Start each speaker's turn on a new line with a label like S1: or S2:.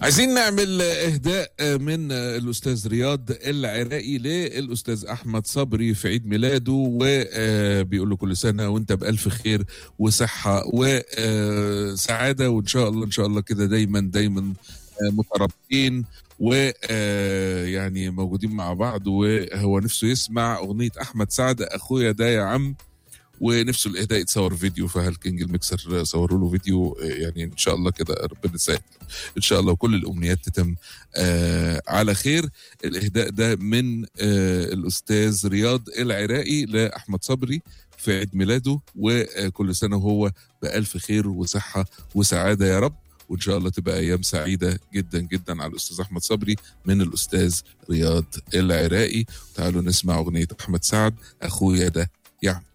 S1: عايزين نعمل اهداء من الاستاذ رياض العراقي للاستاذ احمد صبري في عيد ميلاده، وبيقول له كل سنه وانت بالف خير وصحه وسعاده، وان شاء الله ان شاء الله كده دايما دايما مترابطين ويعني موجودين مع بعض. وهو نفسه يسمع اغنيه احمد سعد اخويا ده يا عم، ونفسه الاهداء يتصور فيديو، فهالكينج الميكسر صوروا له فيديو. يعني ان شاء الله كده ربنا يسهل ان شاء الله، وكل الامنيات تتم على خير. الاهداء ده من الاستاذ رياض العراقي لاحمد صبري في عيد ميلاده، وكل سنه وهو بالف خير وصحه وسعاده يا رب، وان شاء الله تبقى ايام سعيده جدا جدا على الاستاذ احمد صبري من الاستاذ رياض العراقي. تعالوا نسمع اغنيه احمد سعد اخويا ده يعني.